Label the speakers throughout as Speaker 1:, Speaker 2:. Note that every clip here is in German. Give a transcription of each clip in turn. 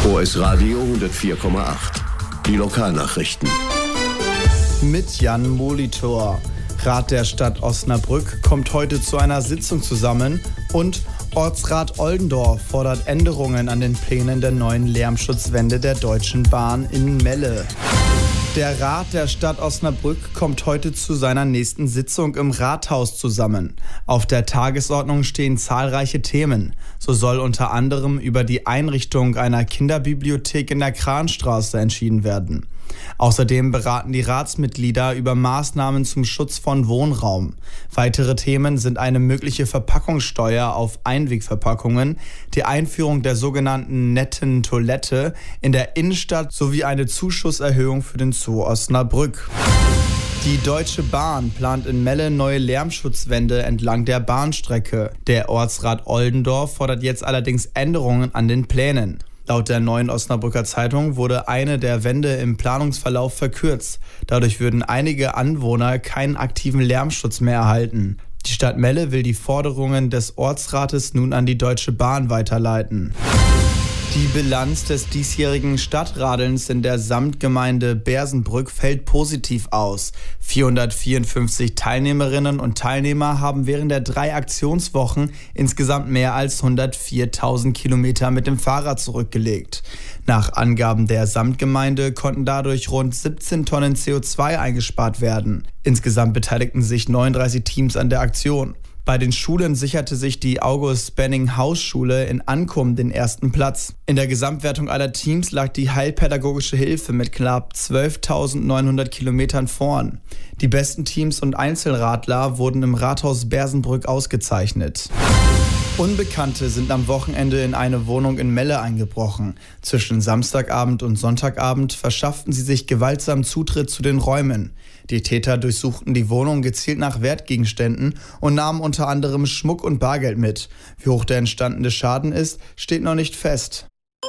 Speaker 1: OS Radio 104,8. Die Lokalnachrichten.
Speaker 2: Mit Jan Molitor. Rat der Stadt Osnabrück kommt heute zu einer Sitzung zusammen und Ortsrat Oldendorf fordert Änderungen an den Plänen der neuen Lärmschutzwende der Deutschen Bahn in Melle. Der Rat der Stadt Osnabrück kommt heute zu seiner nächsten Sitzung im Rathaus zusammen. Auf der Tagesordnung stehen zahlreiche Themen. So soll unter anderem über die Einrichtung einer Kinderbibliothek in der Kranstraße entschieden werden. Außerdem beraten die Ratsmitglieder über Maßnahmen zum Schutz von Wohnraum. Weitere Themen sind eine mögliche Verpackungssteuer auf Einwegverpackungen, die Einführung der sogenannten netten Toilette in der Innenstadt sowie eine Zuschusserhöhung für den Zoo Osnabrück. Die Deutsche Bahn plant in Melle neue Lärmschutzwände entlang der Bahnstrecke. Der Ortsrat Oldendorf fordert jetzt allerdings Änderungen an den Plänen. Laut der Neuen Osnabrücker Zeitung wurde eine der Wände im Planungsverlauf verkürzt. Dadurch würden einige Anwohner keinen aktiven Lärmschutz mehr erhalten. Die Stadt Melle will die Forderungen des Ortsrates nun an die Deutsche Bahn weiterleiten. Die Bilanz des diesjährigen Stadtradelns in der Samtgemeinde Bersenbrück fällt positiv aus. 454 Teilnehmerinnen und Teilnehmer haben während der 3 Aktionswochen insgesamt mehr als 104.000 Kilometer mit dem Fahrrad zurückgelegt. Nach Angaben der Samtgemeinde konnten dadurch rund 17 Tonnen CO2 eingespart werden. Insgesamt beteiligten sich 39 Teams an der Aktion. Bei den Schulen sicherte sich die August-Benning-Haus-Schule in Ankum den ersten Platz. In der Gesamtwertung aller Teams lag die Heilpädagogische Hilfe mit knapp 12.900 Kilometern vorn. Die besten Teams und Einzelradler wurden im Rathaus Bersenbrück ausgezeichnet. Unbekannte sind am Wochenende in eine Wohnung in Melle eingebrochen. Zwischen Samstagabend und Sonntagabend verschafften sie sich gewaltsam Zutritt zu den Räumen. Die Täter durchsuchten die Wohnung gezielt nach Wertgegenständen und nahmen unter anderem Schmuck und Bargeld mit. Wie hoch der entstandene Schaden ist, steht noch nicht fest.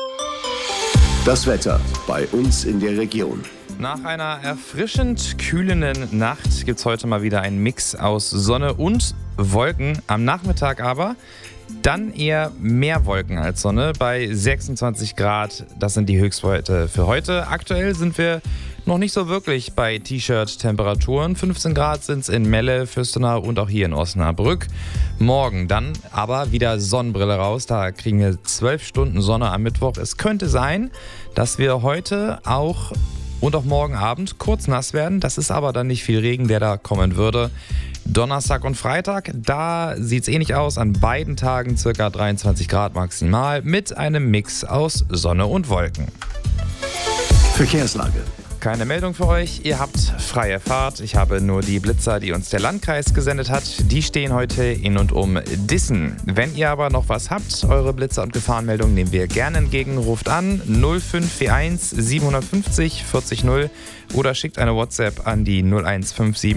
Speaker 1: Das Wetter bei uns in der Region.
Speaker 3: Nach einer erfrischend kühlenden Nacht gibt es heute mal wieder einen Mix aus Sonne und Wolken. Am Nachmittag aber dann eher mehr Wolken als Sonne bei 26 Grad. Das sind die Höchstwerte für heute. Aktuell sind wir noch nicht so wirklich bei T-Shirt-Temperaturen. 15 Grad sind es in Melle, Fürstenau und auch hier in Osnabrück. Morgen dann aber wieder Sonnenbrille raus. Da kriegen wir 12 Stunden Sonne am Mittwoch. Es könnte sein, dass wir heute auch und auch morgen Abend kurz nass werden. Das ist aber dann nicht viel Regen, der da kommen würde. Donnerstag und Freitag, da sieht es ähnlich aus. An beiden Tagen ca. 23 Grad maximal mit einem Mix aus Sonne und Wolken.
Speaker 1: Verkehrslage.
Speaker 3: Keine Meldung für euch, ihr habt freie Fahrt. Ich habe nur die Blitzer, die uns der Landkreis gesendet hat. Die stehen heute in und um Dissen. Wenn ihr aber noch was habt, eure Blitzer und Gefahrenmeldungen nehmen wir gerne entgegen. Ruft an 0541 750 40 0 oder schickt eine WhatsApp an die 0157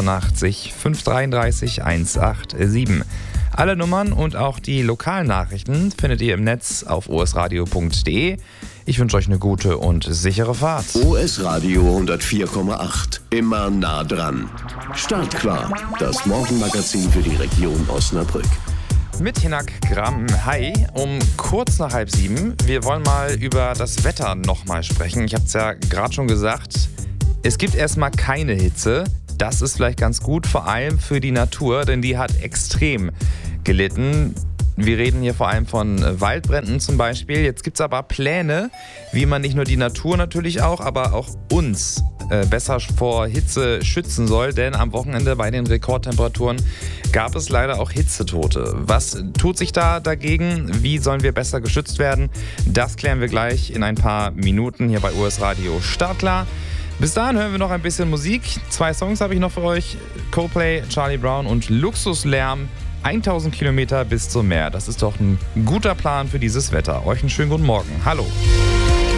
Speaker 3: 88 533 187. Alle Nummern und auch die lokalen Nachrichten findet ihr im Netz auf osradio.de. Ich wünsche euch eine gute und sichere Fahrt.
Speaker 1: OS Radio 104,8. Immer nah dran. Startklar. Das Morgenmagazin für die Region Osnabrück.
Speaker 3: Mit Hinak Gramm. Hi, um kurz nach 6:30. Wir wollen mal über das Wetter nochmal sprechen. Ich habe es ja gerade schon gesagt. Es gibt erstmal keine Hitze. Das ist vielleicht ganz gut, vor allem für die Natur, denn die hat extrem gelitten. Wir reden hier vor allem von Waldbränden zum Beispiel. Jetzt gibt es aber Pläne, wie man nicht nur die Natur natürlich auch, aber auch uns besser vor Hitze schützen soll. Denn am Wochenende bei den Rekordtemperaturen gab es leider auch Hitzetote. Was tut sich da dagegen? Wie sollen wir besser geschützt werden? Das klären wir gleich in ein paar Minuten hier bei OS Radio Startklar. Bis dahin hören wir noch ein bisschen Musik. 2 Songs habe ich noch für euch. Coldplay, Charlie Brown und Luxuslärm. 1000 Kilometer bis zum Meer. Das ist doch ein guter Plan für dieses Wetter. Euch einen schönen guten Morgen. Hallo.